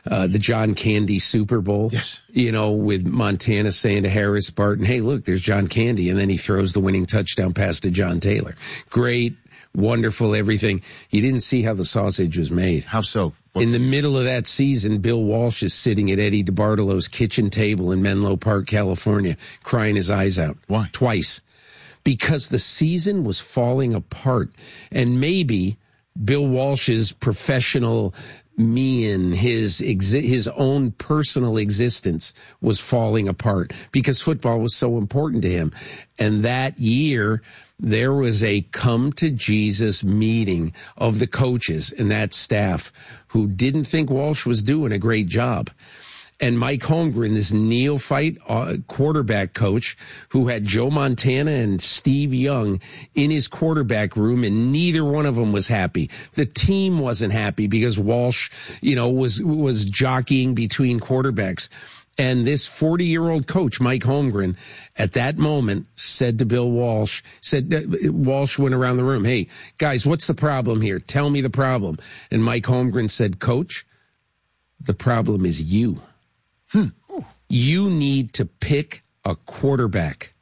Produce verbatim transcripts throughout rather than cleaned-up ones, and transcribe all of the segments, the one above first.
uh, the John Candy Super Bowl. Yes. You know, with Montana saying to Harris Barton, hey, look, there's John Candy. And then he throws the winning touchdown pass to John Taylor. Great, wonderful, everything. You didn't see how the sausage was made. How so? What? In the middle of that season, Bill Walsh is sitting at Eddie DeBartolo's kitchen table in Menlo Park, California, crying his eyes out. Why? Twice. Because the season was falling apart. And maybe Bill Walsh's professional mien, his exi- his own personal existence was falling apart because football was so important to him. And that year, there was a come to Jesus meeting of the coaches and that staff who didn't think Walsh was doing a great job. And Mike Holmgren, this neophyte uh, quarterback coach who had Joe Montana and Steve Young in his quarterback room, and neither one of them was happy. The team wasn't happy because Walsh, you know, was was jockeying between quarterbacks. And this forty-year-old coach, Mike Holmgren, at that moment said to Bill Walsh, said, uh, Walsh went around the room, hey, guys, what's the problem here? Tell me the problem. And Mike Holmgren said, Coach, the problem is you. Hmm. You need to pick a quarterback.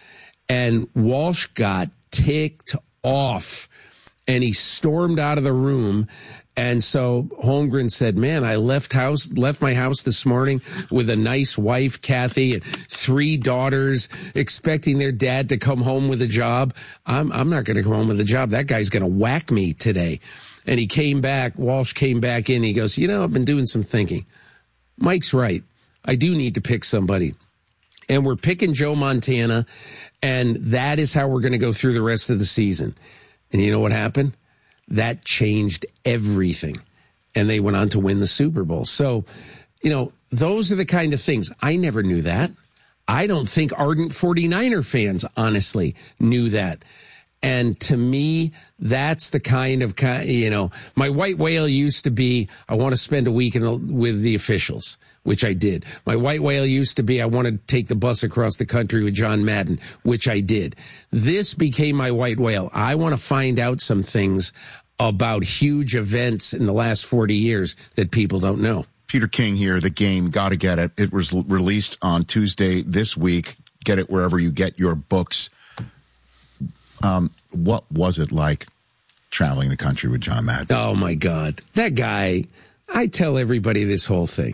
And Walsh got ticked off, and he stormed out of the room. And so Holmgren said, man, I left house, left my house this morning with a nice wife, Kathy, and three daughters, expecting their dad to come home with a job. I'm, I'm not going to come home with a job. That guy's going to whack me today. And he came back, Walsh came back in. He goes, you know, I've been doing some thinking. Mike's right. I do need to pick somebody. And we're picking Joe Montana, and that is how we're going to go through the rest of the season. And you know what happened? That changed everything. And they went on to win the Super Bowl. So, you know, those are the kind of things. I never knew that. I don't think ardent forty-niner fans, honestly, knew that. And to me, that's the kind of, you know, my white whale used to be, I want to spend a week in the, with the officials, which I did. My white whale used to be, I want to take the bus across the country with John Madden, which I did. This became my white whale. I want to find out some things about huge events in the last forty years that people don't know. Peter King here, The Game, gotta get it. It was released on Tuesday this week. Get it wherever you get your books. Um, what was it like traveling the country with John Madden? Oh, my God. That guy, I tell everybody this whole thing.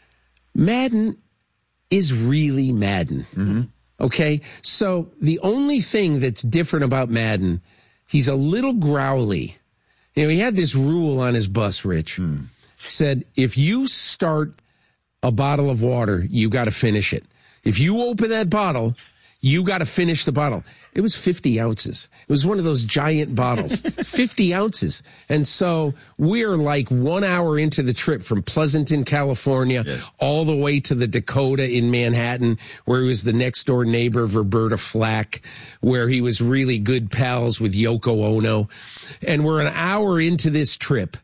Madden is really Madden. Mm-hmm. Okay? So the only thing that's different about Madden, he's a little growly. You know, he had this rule on his bus, Rich. Mm. Said, if you start a bottle of water, you got to finish it. If you open that bottle, you got to finish the bottle. It was fifty ounces. It was one of those giant bottles, fifty ounces. And so we're like one hour into the trip from Pleasanton, California, yes, all the way to the Dakota in Manhattan, where he was the next door neighbor of Roberta Flack, where he was really good pals with Yoko Ono. And we're an hour into this trip.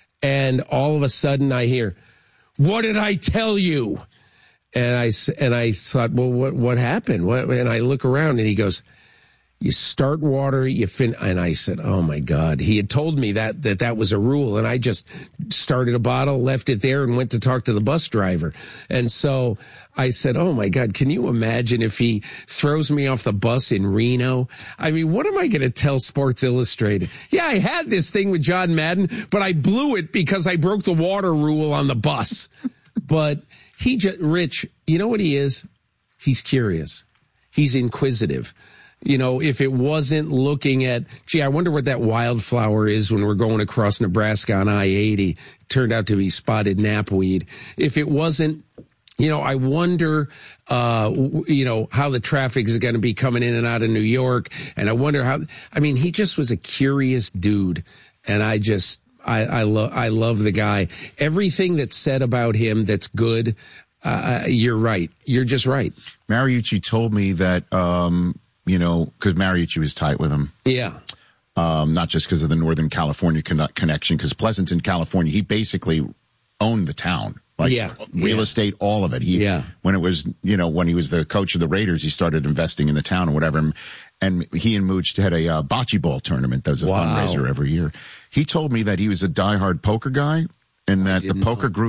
And all of a sudden I hear, what did I tell you? And I, and I thought, well, what, what happened? What, and I look around and he goes, you start water, you fin, and I said, oh my God. He had told me that, that that was a rule. And I just started a bottle, left it there and went to talk to the bus driver. And so I said, oh my God, can you imagine if he throws me off the bus in Reno? I mean, what am I going to tell Sports Illustrated? Yeah, I had this thing with John Madden, but I blew it because I broke the water rule on the bus. But he just, Rich, you know what he is? He's curious. He's inquisitive. You know, if it wasn't looking at, gee, I wonder what that wildflower is when we're going across Nebraska on I eighty, it turned out to be spotted knapweed. If it wasn't, you know, I wonder, uh, you know, how the traffic is going to be coming in and out of New York. And I wonder how, I mean, he just was a curious dude. And I just, I, I love, I love the guy. Everything that's said about him that's good, uh, you're right. You're just right. Mariucci told me that, um, you know, because Mariucci was tight with him. Yeah. Um, not just because of the Northern California con- connection, because Pleasanton, California, he basically owned the town. Like yeah. real yeah. estate, all of it. He, yeah. When it was, you know, when he was the coach of the Raiders, he started investing in the town or whatever. And he and Mooch had a uh, bocce ball tournament. That was a wow. fundraiser every year. He told me that he was a diehard poker guy and that the poker know. group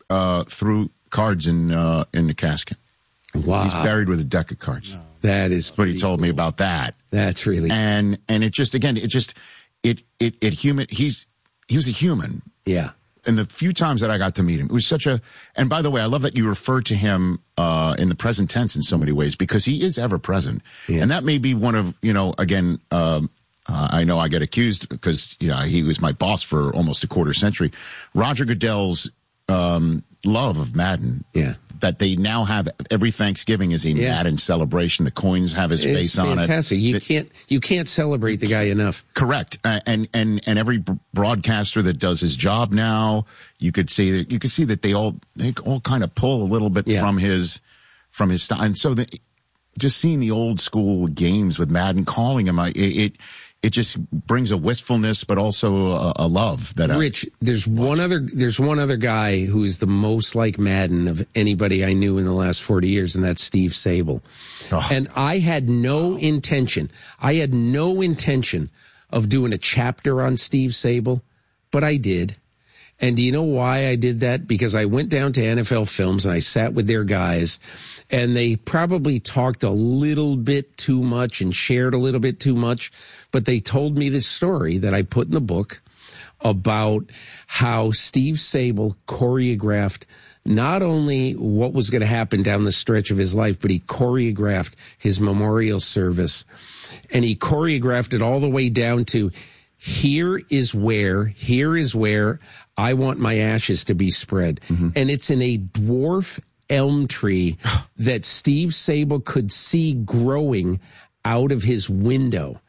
uh, threw cards in uh, in the casket. Wow. He's buried with a deck of cards. No. That is what he told cool. me about that. That's really and and it just again it just it it it human. He's he was a human. Yeah. And the few times that I got to meet him, it was such a. And by the way, I love that you refer to him uh, in the present tense in so many ways because he is ever present, yeah. And that may be one of you know again. Um, uh, I know I get accused because yeah he was my boss for almost a quarter century. Roger Goodell's um, love of Madden, yeah, that they now have every Thanksgiving is a yeah. Madden celebration. The coins have his it's face on it. Fantastic! You that, can't you can't celebrate the guy enough. Correct, uh, and and and every broadcaster that does his job now, you could see that you could see that they all they all kind of pull a little bit yeah. from his from his style, and so the, just seeing the old school games with Madden, calling him, it. it It just brings a wistfulness, but also a, a love that. Rich, I there's watch. one other. There's one other guy who is the most like Madden of anybody I knew in the last forty years, and that's Steve Sabol. Oh. And I had no intention. I had no intention of doing a chapter on Steve Sabol, but I did. And do you know why I did that? Because I went down to N F L Films and I sat with their guys, and they probably talked a little bit too much and shared a little bit too much, but they told me this story that I put in the book about how Steve Sabol choreographed not only what was going to happen down the stretch of his life, but he choreographed his memorial service, and he choreographed it all the way down to here is where, here is where I want my ashes to be spread. Mm-hmm. And it's in a dwarf elm tree that Steve Sabol could see growing out of his window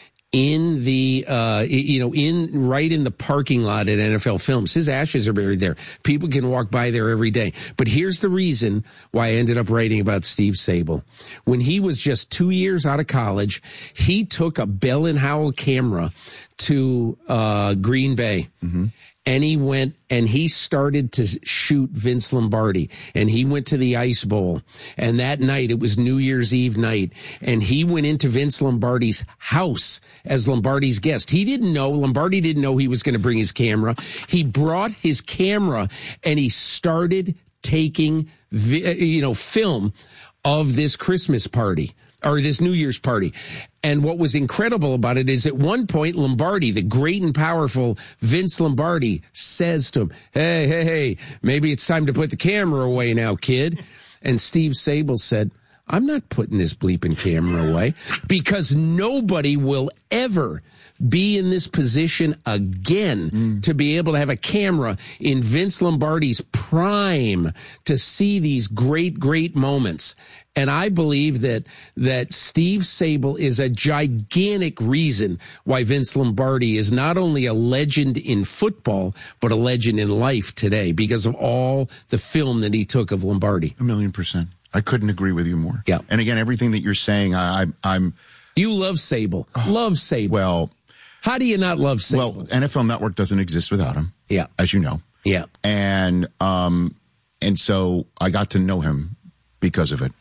in the, uh, you know, in, right in the parking lot at N F L Films. His ashes are buried there. People can walk by there every day. But here's the reason why I ended up writing about Steve Sabol. When he was just two years out of college, he took a Bell and Howell camera to, uh, Green Bay. Mm-hmm. And he went and he started to shoot Vince Lombardi, and he went to the Ice Bowl. And that night, it was New Year's Eve night, and he went into Vince Lombardi's house as Lombardi's guest. He didn't know, Lombardi didn't know he was going to bring his camera. He brought his camera and he started taking, you know, film of this Christmas party. Or this New Year's party. And what was incredible about it is at one point, Lombardi, the great and powerful Vince Lombardi, says to him, hey, hey, hey, maybe it's time to put the camera away now, kid. And Steve Sabol said, I'm not putting this bleeping camera away because nobody will ever be in this position again mm. to be able to have a camera in Vince Lombardi's prime to see these great, great moments. And I believe that that Steve Sabol is a gigantic reason why Vince Lombardi is not only a legend in football, but a legend in life today because of all the film that he took of Lombardi. A million percent. I couldn't agree with you more. Yeah. And again, everything that you're saying, I, I, I'm... You love Sabol. Oh, love Sabol. Well... How do you not love Sabol? Well, N F L Network doesn't exist without him. Yeah. As you know. Yeah. And, um, and so I got to know him because of it.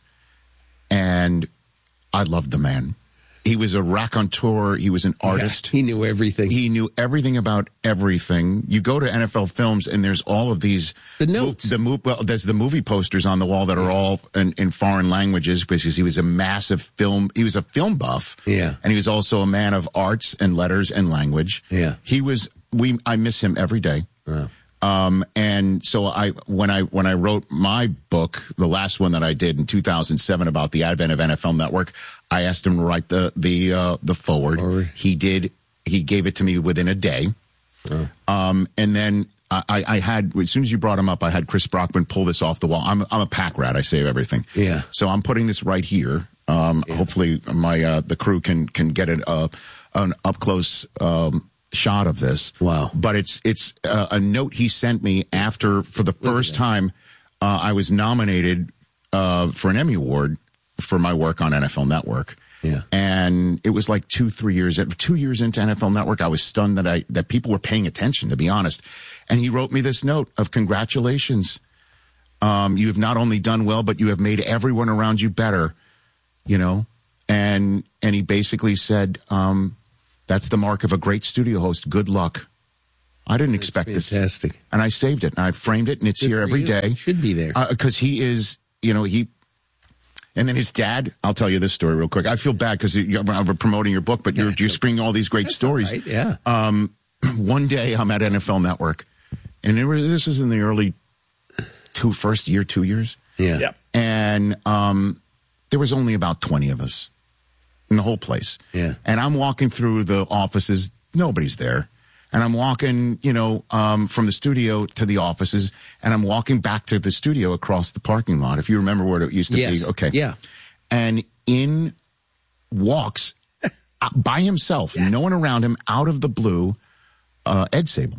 And I loved the man. He was a raconteur. He was an artist. Yeah, he knew everything. He knew everything about everything. You go to N F L Films, and there's all of these the notes. The mo- well, there's the movie posters on the wall that are all in, in foreign languages because he was a massive film. He was a film buff. Yeah, and he was also a man of arts and letters and language. Yeah, he was. We I miss him every day. Oh. Um, and so I, when I, when I wrote my book, the last one that I did in two thousand seven about the advent of N F L Network, I asked him to write the, the, uh, the forward. Or, he did, he gave it to me within a day. Oh. Um, and then I, I had, as soon as you brought him up, I had Chris Brockman pull this off the wall. I'm, I'm a pack rat. I save everything. Yeah. So I'm putting this right here. Um, yeah. Hopefully my, uh, the crew can, can get it, uh, an up close, um, shot of this. Wow. But it's it's uh, a note he sent me after, for the first time, uh, I was nominated uh, for an Emmy Award for my work on N F L Network. Yeah. And it was like two, three years, two years into N F L Network, I was stunned that I that people were paying attention, to be honest. And he wrote me this note of congratulations. Um, you have not only done well, but you have made everyone around you better, you know. And and he basically said, um, that's the mark of a great studio host. Good luck. I didn't expect this. Fantastic. And I saved it, and I framed it, and it's Good here for every you. day. It should be there. Because uh, he is, you know, he... And then his dad, I'll tell you this story real quick. I feel bad because you're promoting your book, but you're, you're springing all these great That's stories. all right, yeah. Um, one day I'm at N F L Network, and it was, this was in the early two, first year, two years. Yeah. Yep. And um, there was only about twenty of us in the whole place. Yeah. And I'm walking through the offices. Nobody's there. And I'm walking, you know, um, from the studio to the offices, and I'm walking back to the studio across the parking lot. If you remember where it used to Yes. be. Okay. Yeah. And in walks by himself, no one around him, out of the blue, uh, Ed Sable.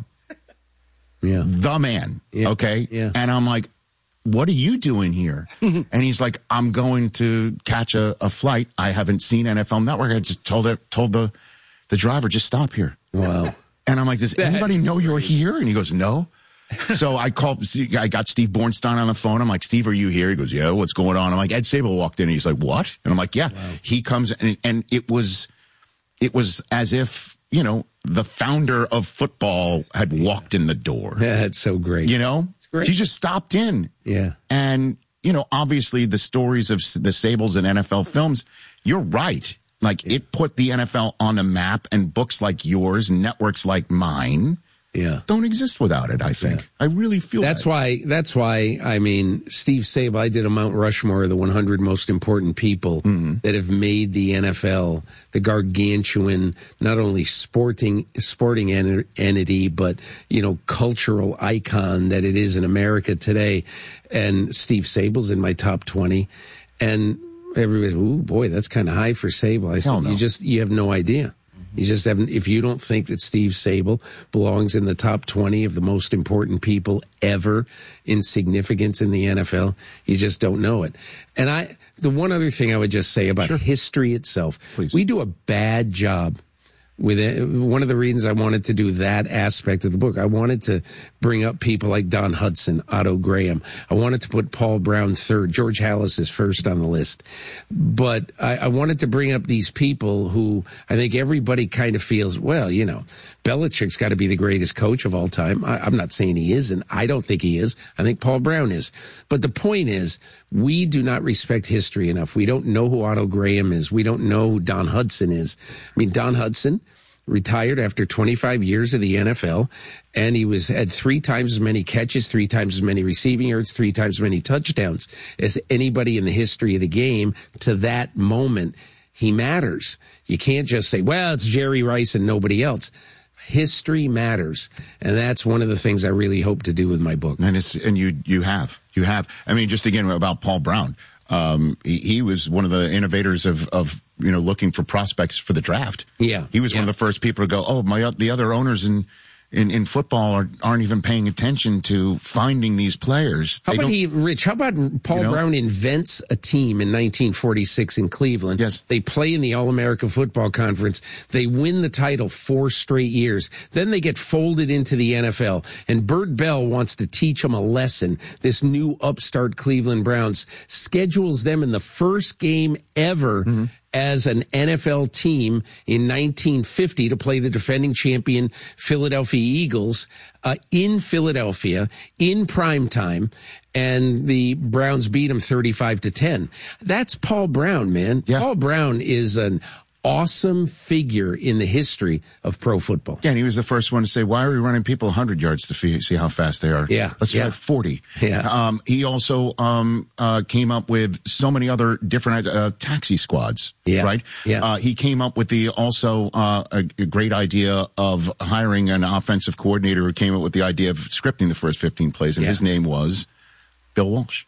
Yeah. The man. Yeah. Okay. Yeah. And I'm like, what are you doing here? And he's like, I'm going to catch a, a flight. I haven't seen N F L Network. I just told it, told the, the driver, just stop here. Wow. And I'm like, does That anybody is know you're great. here? And he goes, no. So I called, I got Steve Bornstein on the phone. I'm like, Steve, are you here? He goes, yeah, what's going on? I'm like, Ed Sable walked in. And he's like, what? And I'm like, yeah. Wow. He comes, and, and it was, it was as if, you know, the founder of football had walked in the door. Yeah, that's so great. You know? great. He just stopped in. Yeah. And, you know, obviously the stories of the Sables in N F L films, you're right. Like, it put the N F L on the map, and books like yours, networks like mine, Yeah. don't exist without it, I think. Yeah. I really feel That's that. why, that's why, I mean, Steve Sable, I did a Mount Rushmore of the one hundred most important people mm-hmm. that have made the N F L the gargantuan, not only sporting, sporting en- entity, but, you know, cultural icon that it is in America today. And Steve Sable's in my top twenty. And everybody, ooh, boy, that's kind of high for Sable. I said, no. you just, you have no idea. You just haven't, if you don't think that Steve Sable belongs in the top twenty of the most important people ever in significance in the N F L, you just don't know it. And I, the one other thing I would just say about sure. history itself, Please. We do a bad job with it. One of the reasons I wanted to do that aspect of the book, I wanted to bring up people like Don Hudson, Otto Graham. I wanted to put Paul Brown third. George Halas is first on the list. But I, I wanted to bring up these people who I think everybody kind of feels, well, you know, Belichick's got to be the greatest coach of all time. I, I'm not saying he isn't. I don't think he is. I think Paul Brown is. But the point is, we do not respect history enough. We don't know who Otto Graham is. We don't know who Don Hudson is. I mean, Don Hudson retired after twenty-five years of the N F L, and he was had three times as many catches, three times as many receiving yards, three times as many touchdowns as anybody in the history of the game. To that moment, he matters. You can't just say, well, it's Jerry Rice and nobody else. History matters, and that's one of the things I really hope to do with my book. And it's and you you have you have. I mean, just again about Paul Brown. Um, he, he was one of the innovators of, of, you know, looking for prospects for the draft. Yeah. He was yeah. one of the first people to go, oh, my, the other owners in, in, in football are, aren't even paying attention to finding these players. How they about don't, he, Rich, how about Paul you know? Brown invents a team in nineteen forty-six in Cleveland? Yes. They play in the All-America Football Conference. They win the title four straight years. Then they get folded into the N F L. And Bert Bell wants to teach them a lesson. This new upstart Cleveland Browns schedules them in the first game ever mm-hmm. as an N F L team in nineteen fifty to play the defending champion Philadelphia Eagles uh, in Philadelphia in prime time, and the Browns beat them thirty-five to ten. That's Paul Brown, man. Yeah. Paul Brown is an awesome figure in the history of pro football. Yeah, and he was the first one to say, why are we running people one hundred yards to fee- see how fast they are? Yeah. Let's yeah. try forty. Yeah. Um, he also um, uh, came up with so many other different uh, taxi squads, yeah. right? Yeah. Uh, he came up with the also uh, a, a great idea of hiring an offensive coordinator who came up with the idea of scripting the first fifteen plays, and yeah. his name was Bill Walsh.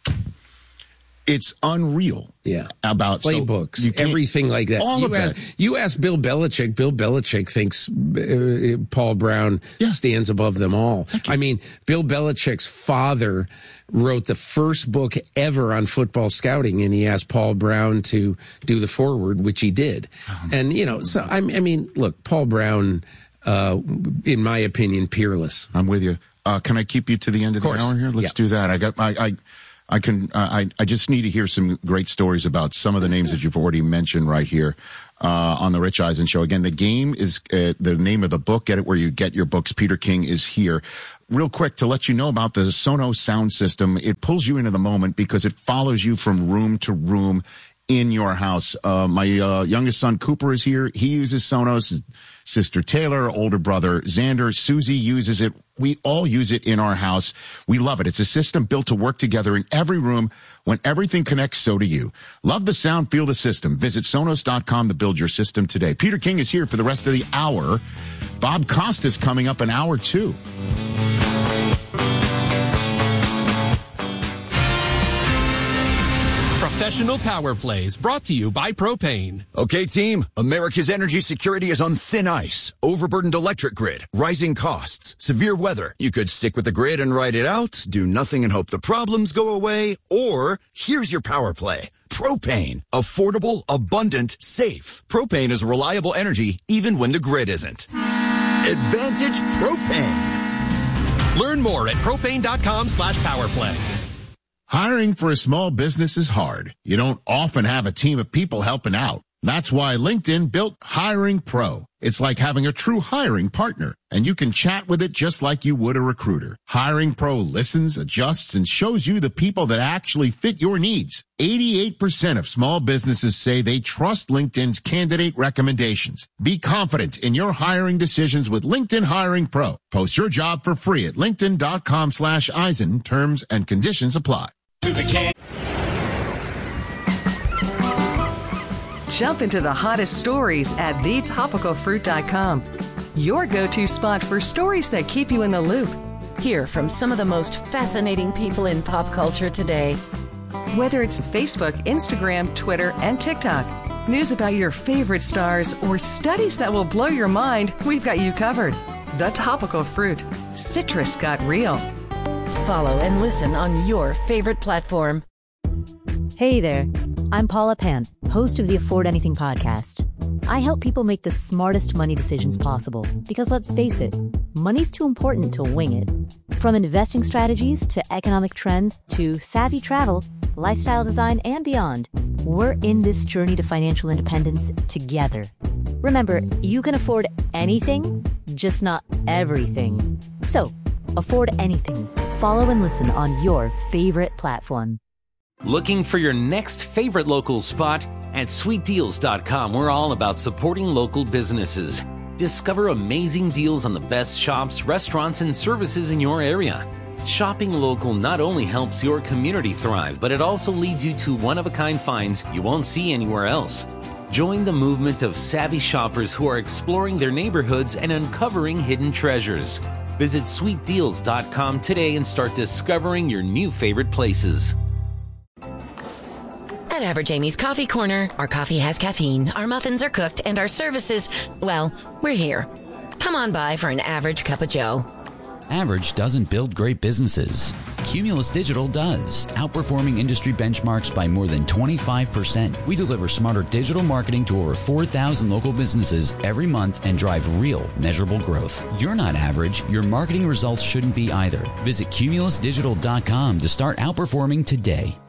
It's unreal. Yeah. About playbooks, so everything like that. All you of ask, that. You ask Bill Belichick. Bill Belichick thinks uh, Paul Brown yeah. stands above them all. I mean, Bill Belichick's father wrote the first book ever on football scouting, and he asked Paul Brown to do the foreword, which he did. Oh, and, you know, so, I, I mean, look, Paul Brown, uh, in my opinion, peerless. I'm with you. Uh, can I keep you to the end of, of the hour here? Let's yeah. do that. I got I, I I can uh, I I just need to hear some great stories about some of the names that you've already mentioned right here. uh, on the Rich Eisen Show. Again, the game is uh, the name of the book. Get it where you get your books. Peter King is here. Real quick to let you know about the Sonos sound system. It pulls you into the moment because it follows you from room to room in your house. Uh, my uh, youngest son, Cooper, is here. He uses Sonos. Sister Taylor, older brother Xander, Susie uses it. We all use it in our house. We love it. It's a system built to work together in every room. When everything connects, so do you. Love the sound, feel the system. Visit Sonos dot com to build your system today. Peter King is here for the rest of the hour. Bob Costas coming up in hour two. Professional Power Plays, brought to you by Propane. Okay, team, America's energy security is on thin ice. Overburdened electric grid, rising costs, severe weather. You could stick with the grid and ride it out, do nothing and hope the problems go away, or here's your power play. Propane. Affordable, abundant, safe. Propane is reliable energy even when the grid isn't. Advantage Propane. Learn more at propane.com slash powerplay. Hiring for a small business is hard. You don't often have a team of people helping out. That's why LinkedIn built Hiring Pro. It's like having a true hiring partner, and you can chat with it just like you would a recruiter. Hiring Pro listens, adjusts, and shows you the people that actually fit your needs. eighty-eight percent of small businesses say they trust LinkedIn's candidate recommendations. Be confident in your hiring decisions with LinkedIn Hiring Pro. Post your job for free at linkedin.com slash Eisen. Terms and conditions apply. To the can. Jump into the hottest stories at the topical fruit dot com. Your go-to spot for stories that keep you in the loop. Hear from some of the most fascinating people in pop culture today. Whether it's Facebook, Instagram, Twitter, and TikTok, news about your favorite stars, or studies that will blow your mind, we've got you covered. The Topical Fruit. Citrus got real. Follow and listen on your favorite platform. Hey there, I'm Paula Pant, host of the Afford Anything podcast. I help people make the smartest money decisions possible because, let's face it, money's too important to wing it. From investing strategies to economic trends to savvy travel, lifestyle design, and beyond, we're in this journey to financial independence together. Remember, you can afford anything, just not everything. So, afford anything. Follow and listen on your favorite platform. Looking for your next favorite local spot? At sweet deals dot com, we're all about supporting local businesses. Discover amazing deals on the best shops, restaurants, and services in your area. Shopping local not only helps your community thrive, but it also leads you to one-of-a-kind finds you won't see anywhere else. Join the movement of savvy shoppers who are exploring their neighborhoods and uncovering hidden treasures. Visit sweet deals dot com today and start discovering your new favorite places. At Average Amy's Coffee Corner, our coffee has caffeine, our muffins are cooked, and our services, well, we're here. Come on by for an average cup of joe. Average doesn't build great businesses. Cumulus Digital does, outperforming industry benchmarks by more than twenty-five percent. We deliver smarter digital marketing to over four thousand local businesses every month and drive real, measurable growth. You're not average. Your marketing results shouldn't be either. Visit cumulus digital dot com to start outperforming today.